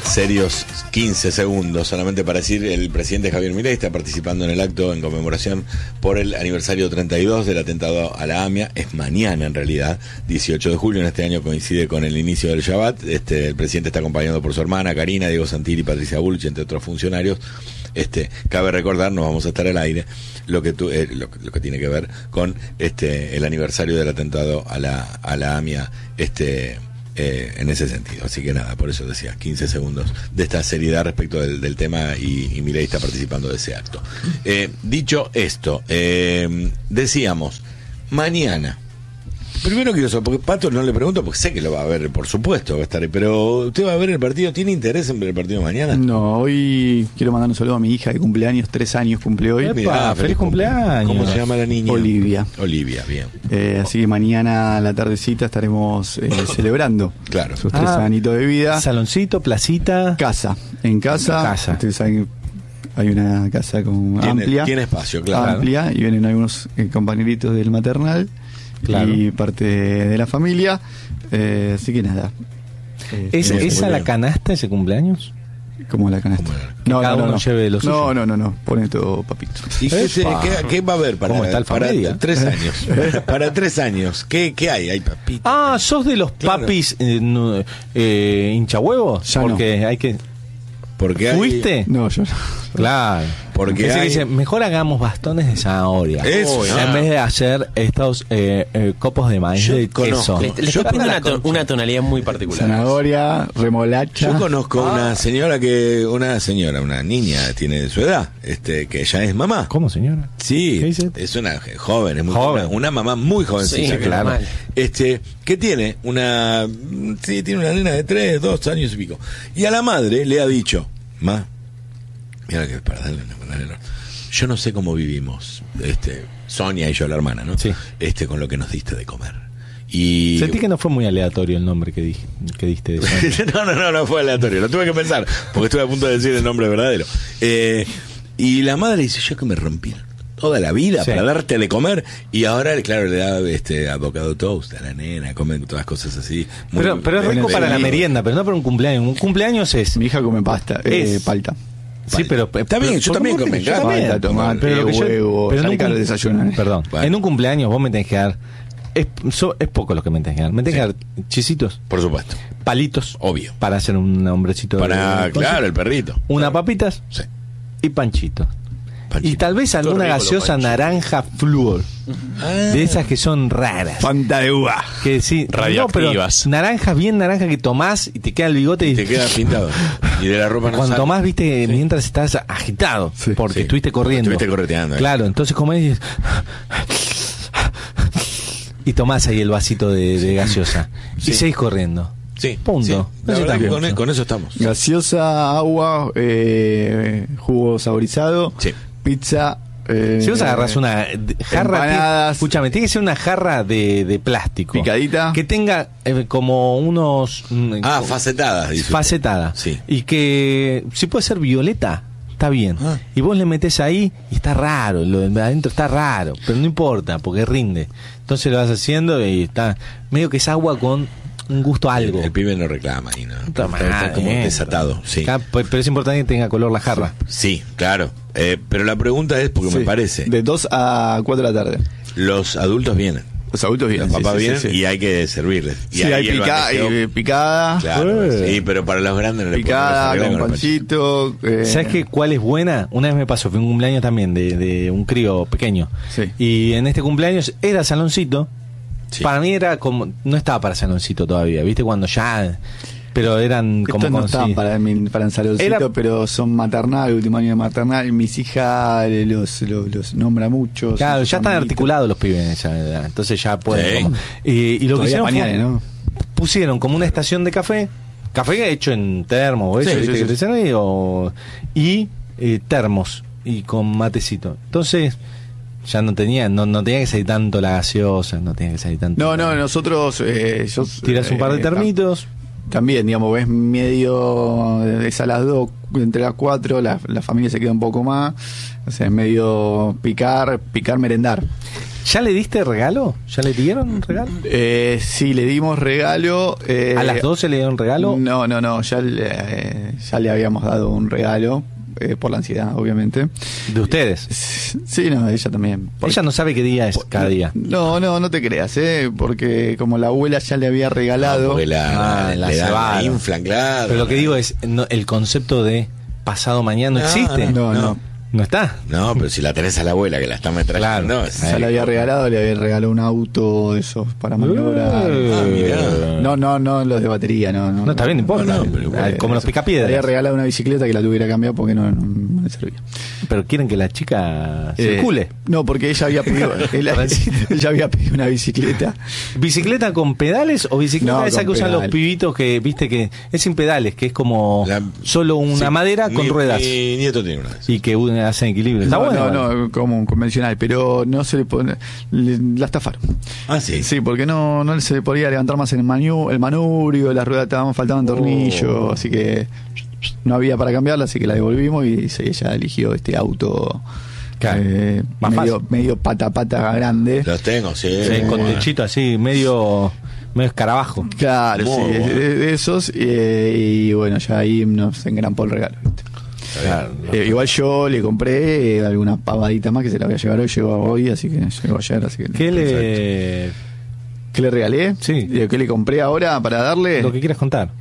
serios 15 segundos, solamente para decir, el presidente Javier Milei está participando en el acto en conmemoración por el aniversario 32 del atentado a la AMIA. Es mañana en realidad, 18 de julio, en este año coincide con el inicio del Shabbat. El presidente está acompañado por su hermana Karina, Diego Santilli, Patricia Bullrich, entre otros funcionarios. Cabe recordar, no vamos a estar al aire, lo que tiene que ver con el aniversario del atentado a la AMIA, en ese sentido. Así que nada, por eso decía 15 segundos de esta seriedad respecto del tema, y Milei está participando de ese acto. Dicho esto, decíamos, mañana, primero quiero saber, porque Pato no le pregunto, porque sé que lo va a ver, por supuesto va a estar ahí, pero ¿usted va a ver el partido? ¿Tiene interés en ver el partido mañana? No, hoy quiero mandar un saludo a mi hija de cumpleaños, 3 años cumple hoy. Mirá, feliz cumpleaños. ¿Cómo se llama la niña? Olivia. Olivia, bien. Así que mañana a la tardecita estaremos celebrando Claro. sus 3 añitos de vida. Saloncito, placita. En casa. Ustedes saben que hay una casa amplia. Tiene espacio, claro. Amplia, y vienen algunos compañeritos del maternal. Claro. Y parte de la familia, así que nada. ¿Es esa la canasta ese cumpleaños? Como la canasta. Cada uno lleve lo suyo. No, pone todo papito. ¿Y qué va a haber para 3 años? Para 3 años, ¿qué hay? ¿Hay papito? Ah, ¿sos de los papis hinchahuevos? Ya porque no. hay que... Porque ¿Fuiste? No, yo no. Claro. Porque dice, mejor hagamos bastones de zanahoria. Eso, en vez de hacer estos copos de maíz de queso. Le está pidiendo una tonalidad muy particular. Zanahoria, remolacha. Yo conozco una niña, tiene su edad, que ya es mamá. ¿Cómo, señora? Sí, es una joven, es muy joven. Una mamá muy jovencita. Sí, claro. Que tiene una nena de 3, 2 años y pico. Y a la madre le ha dicho, mira que para darle yo no sé cómo vivimos, Sonia y yo, la hermana, ¿no? Sí. Con lo que nos diste de comer. Y sentí que no fue muy aleatorio el nombre que diste de Sonia. no fue aleatorio, lo tuve que pensar, porque estuve a punto de decir el nombre verdadero. Y la madre dice, yo que me rompí toda la vida para darte de comer, y ahora claro le da avocado toast a la nena, comen todas cosas así. Pero es rico para la merienda, pero no para un cumpleaños. Un cumpleaños es... Mi hija come palta. Sí, pero está bien, yo también como palta, tomate, huevo, desayunar. Perdón, en un cumpleaños vos me tenés que dar, es poco lo que me tenés que dar. Me tenés que dar chisitos, por supuesto, palitos, obvio, para hacer un hombrecito claro, el perrito, unas papitas y panchitos. Y tal vez alguna gaseosa naranja flúor, de esas que son raras, Fanta de uva, que sí, radioactivas, naranjas, bien naranja, que tomás y te queda el bigote y te queda pintado, y de la ropa no cuando sale. tomás, viste, mientras estás agitado, porque estuviste corriendo, estuviste correteando, claro, entonces comés y tomás ahí el vasito de gaseosa y seguís corriendo. Sí, punto. Sí, con eso estamos. Gaseosa, agua, jugo saborizado, pizza. Si vos agarrás una jarra, escúchame, tiene que ser una jarra de plástico picadita, que tenga como unos facetadas, sí. Y que si puede ser violeta, está bien. Y vos le metés ahí y está raro, lo de adentro está raro, pero no importa porque rinde. Entonces lo vas haciendo y está medio que es agua con un gusto a algo. El pibe no reclama ahí, ¿no? Está como desatado, sí. Pero es importante que tenga color la jarra. Sí, claro. Pero la pregunta es, porque me parece, de 2 a 4 de la tarde. Los adultos vienen. Los adultos vienen. Los papás vienen y hay que servirles. Y hay picada. Claro, sí, pero para los grandes no le picada, con panchito. ¿Sabes cuál es buena? Una vez me pasó, fue un cumpleaños también de un crío pequeño. Sí. Y en este cumpleaños era saloncito. Sí. Para mí era como, no estaba para saloncito todavía, ¿viste? Cuando ya, pero eran como... Estos no estaban para un saloncito, pero son maternal, último año de maternal, mis hijas los nombra mucho. Claro, ya están articulados los pibes en esa edad, entonces ya pueden... Y lo que hicieron pañales, ¿no? Pusieron como una estación de café hecho en termos, y termos, y con matecito. Entonces... ya no tenía que salir tanto la gaseosa, no tenía que salir tanto. No, nosotros tiras un par de termitos. También, digamos, ves medio es a las 2, entre las 4, la familia se queda un poco más, o sea, es medio picar, merendar. ¿Ya le diste regalo? ¿Ya le dieron un regalo? Sí, le dimos regalo. ¿A las 12 le dieron regalo? No, ya le habíamos dado un regalo. Por la ansiedad, obviamente. ¿De ustedes? Sí, no, ella también. Ella no sabe qué día es cada día. No te creas, porque como la abuela ya le había regalado... Porque la cebada. inflan, claro. Pero lo que digo es, el concepto de pasado mañana no existe. No está. No, pero si la tenés a la abuela que la está metrallando. Claro. Ya le había regalado un auto de esos para maniobrar. Mirá. No los de batería, no. Está bien, no importa. Como los picapiedras. Le había regalado una bicicleta que la tuviera que cambiar porque no le servía. Pero quieren que la chica circule. No, porque ella había pedido, ella había pedido una bicicleta. ¿Bicicleta con pedales o bicicleta esa que usan pedales. los pibitos que, viste, que es sin pedales, que es como solo una madera con ruedas? Mi nieto tiene una. Y que hacen equilibrio. Está bueno. No, como un convencional, pero no se le pone. La estafaron. Ah, sí. Sí, porque no se le podía levantar más el manubrio, las ruedas faltaban tornillos, así que no había para cambiarla, así que la devolvimos y ella eligió este auto. Claro. Medio pata grande. Los tengo, sí. Con techito así, medio escarabajo. Claro, Muy sí, bueno. de esos. Y bueno, ya ahí nos engrampó el regalo, ¿viste? Claro. Igual yo le compré alguna pavadita más que se la voy a llevar hoy, llegó hoy, así que llegó ayer, así que... ¿Qué le regalé? Sí. ¿Qué le compré ahora para darle? Lo que quieras contar.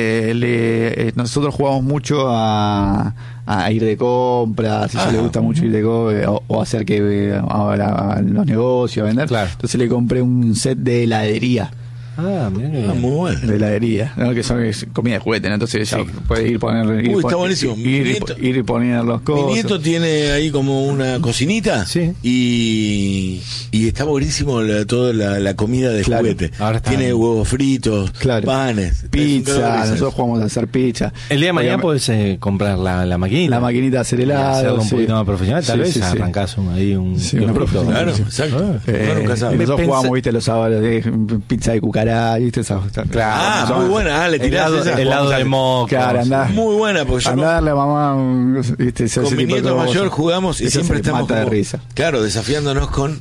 Nosotros jugamos mucho a ir de compras, si a ella le gusta mucho ir de compras, o hacer que ahora los negocios, a vender. Claro. Entonces le compré un set de heladería. Mira. Muy bueno. De heladería, ¿no? Que son comida de juguete, ¿no? Entonces ella puede ir está buenísimo. ir poniendo los cosas. Mi nieto tiene ahí como una cocinita. Sí. Y está buenísimo toda la comida de juguete. Ahora está Tiene bien. huevos fritos, Pizza, panes, nosotros jugamos a hacer pizza. El día de mañana podés comprar la maquinita. La maquinita de hacer helado. Hacerlo un poquito más profesional, tal vez sí. arrancás ahí un una kiosquito. Claro, exacto. Uno nunca sabe. Nosotros jugamos, viste, los sábados de pizza de cucaracha, viste, Claro. Muy buena, le tirás esa. Helado de moco. Claro, andá. Muy buena, porque yo Andá a darle a mamá, viste, con mi nieto mayor jugamos y Eso siempre se estamos mata de risa. Claro, desafiándonos con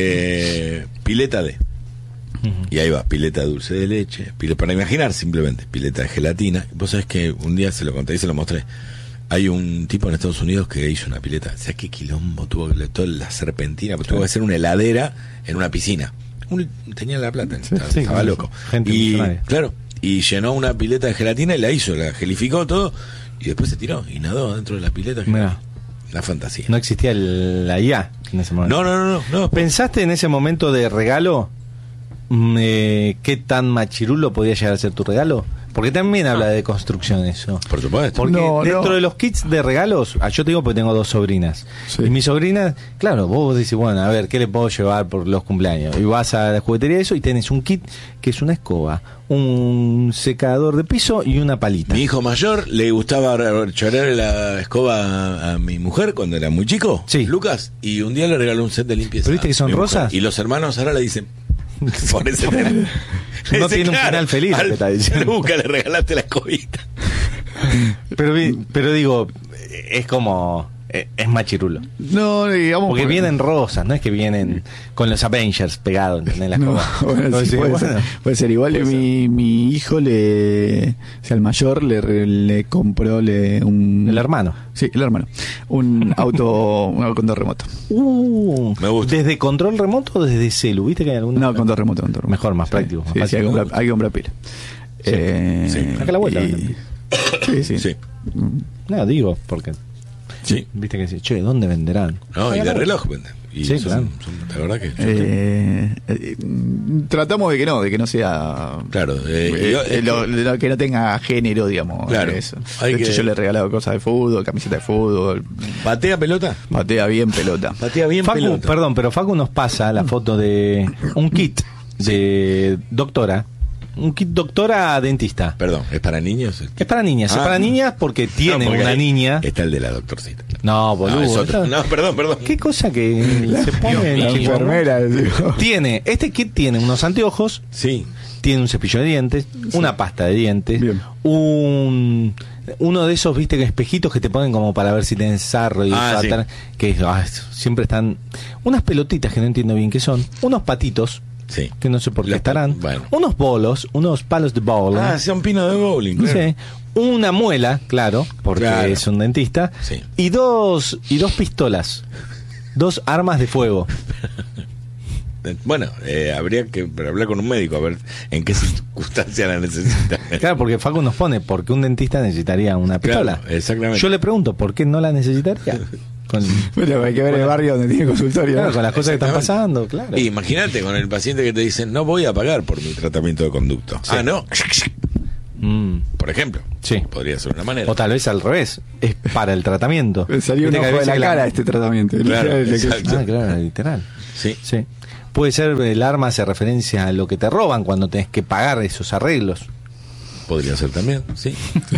pileta de. Y ahí va, pileta de dulce de leche, para imaginar simplemente, pileta de gelatina. Vos sabés que un día se lo conté y se lo mostré. Hay un tipo en Estados Unidos que hizo una pileta. O sea, qué quilombo tuvo toda la serpentina, tuvo que hacer una heladera en una piscina. Tenía la plata, estaba loco. Gente y millonaria. claro, y llenó una pileta de gelatina y la hizo, la gelificó todo y después se tiró y nadó dentro de la pileta. Mirá. La fantasía. No existía la IA en ese momento. No. ¿Pensaste en ese momento de regalo qué tan machirulo podía llegar a ser tu regalo? Porque también habla de construcción eso. Por supuesto. Porque dentro de los kits de regalos, yo te digo porque tengo 2 sobrinas. Sí. Y mis sobrinas, claro, vos decís, bueno, a ver, ¿qué le puedo llevar por los cumpleaños? Y vas a la juguetería eso y tenés un kit que es una escoba, un secador de piso y una palita. Mi hijo mayor le gustaba chorar la escoba a mi mujer cuando era muy chico, Sí. Lucas, y un día le regaló un set de limpieza. ¿Pero viste que son a mi mujer. rosas? Y los hermanos ahora le dicen... Por ese tema. No tiene un final feliz, lo que está diciendo. Nunca le regalaste la escobita. Pero digo, es como... es machirulo. No, digamos. Porque vienen rosas, no es que vienen con los Avengers pegados en la escoba. Bueno, sí, puede ser. Igual mi hijo o sea, el mayor le compró El hermano. Sí, el hermano. Un auto con remoto. Me gusta. ¿Desde control remoto o desde celu? ¿Viste que hay alguna? No, con remoto. Mejor, más Sí, práctico. Más sí, fácil. hay que comprar pila. Sí. Acá a la vuelta. Sí. No, digo, porque... Sí. Viste que dice, che, ¿dónde venderán? No, y de reloj venden. Y Sí, claro. la verdad que... tratamos de que no sea... Claro. que no tenga género, digamos. Claro. Eso. Hay De hecho, que- yo le he regalado cosas de fútbol, camiseta de fútbol, ¿Patea pelota? patea bien pelota. Patea bien Facu, pelota. perdón, pero Facu nos pasa la foto de un kit de doctora. Un kit doctora dentista. Perdón, ¿es para niños? Es para niñas, es Ah. para niñas porque tiene No, porque una ahí niña. Está el de la doctorcita. No, boludo. Es otro. esto- No, perdón. ¿Qué cosa que se pone en La el chico, no? enfermera, digo. Este kit tiene unos anteojos Sí. tiene un cepillo de dientes, una pasta de dientes, Bien. uno de esos, viste, que espejitos que te ponen como para ver si tenés sarro y Sí. que siempre están unas pelotitas que no entiendo bien qué son, unos patitos Sí. que no sé por qué estarán, bueno. unos bolos, unos palos de bowling, Son pinos de bowling. no Claro. sé, una muela, claro, porque Claro. es un dentista, Sí. y dos pistolas, 2 armas de fuego. Bueno, habría que hablar con un médico a ver en qué circunstancia la necesita. Claro, porque Facu nos pone, porque un dentista necesitaría una pistola. Claro, exactamente. Yo le pregunto, ¿por qué no la necesitaría? Con, Bueno, hay que ver el barrio donde tiene consultorio. claro, ¿no? con las cosas que están pasando, claro. Y imagínate con el paciente que te dice, no voy a pagar por mi tratamiento de conducto. Sí. Ah, no. Mm, Por ejemplo. Sí. Podría ser una manera. o tal vez al revés, es para el tratamiento. Salió un Viste que hay ojo de veces la que cara este tratamiento. Claro, El- exacto. Ah, claro, literal. Sí. Sí. Puede ser, el arma hace referencia a lo que te roban cuando tenés que pagar esos arreglos. Podría ser también, sí.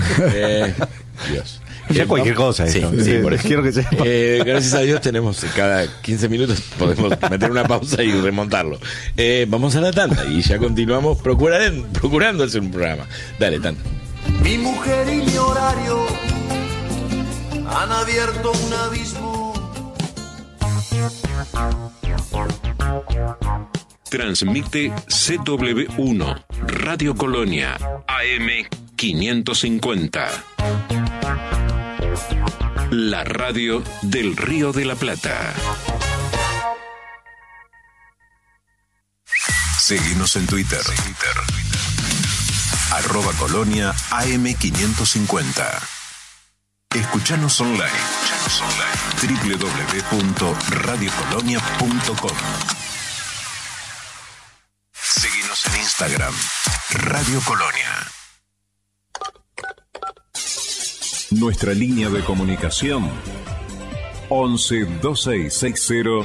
Dios. Ya cualquier cosa Sí, esto. sí, por eso. Quiero que sepa. Gracias a Dios tenemos cada 15 minutos podemos meter una pausa y remontarlo. Vamos a la tanda y ya continuamos procurando hacer un programa. Dale, tanda. Mi mujer y mi horario han abierto un abismo. Transmite CW1, Radio Colonia, AM 550. La radio del Río de la Plata. Seguinos en Twitter. @Colonia AM 550. Escuchanos online. www.radiocolonia.com. Seguinos en Instagram. Radio Colonia. Nuestra línea de comunicación 11 2660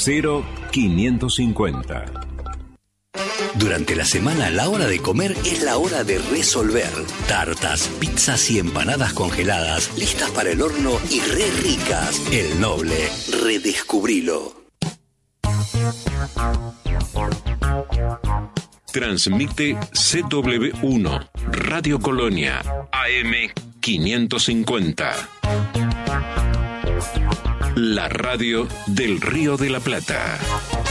0550. Durante la semana, la hora de comer es la hora de resolver. Tartas, pizzas y empanadas congeladas, listas para el horno y re ricas. El Noble, redescubrilo. Transmite CW1, Radio Colonia, AM 550. La radio del Río de la Plata.